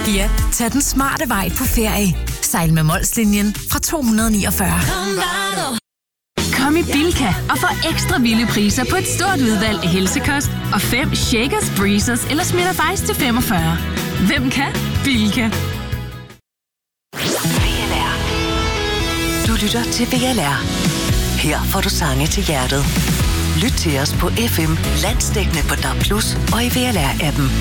Ja, tag den smarte vej på ferie. Sejl med Molslinjen fra 249. Kom i Bilka og få ekstra vilde priser på et stort udvalg af helsekost og 5 Shakers, Breezers eller Smitter Ice til 45. Hvem kan? Bilka. VLR. Du lytter til VLR. Her får du sange til hjertet. Lyt til os på FM, landsdækkende på DAB+, og i VLR-appen.